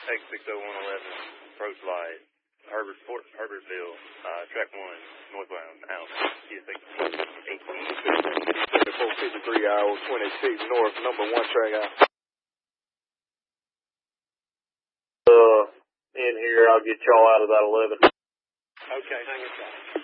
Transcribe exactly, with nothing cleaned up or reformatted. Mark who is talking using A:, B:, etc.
A: X six oh one eleven, approach light, Herbert, Fort, Herbertville, uh, track one, northbound, out, C S eighteen.
B: four fifty-three hours, twenty-six north, number one track out.
C: Uh, in here, I'll get y'all out of that eleven.
B: Okay, hang it down.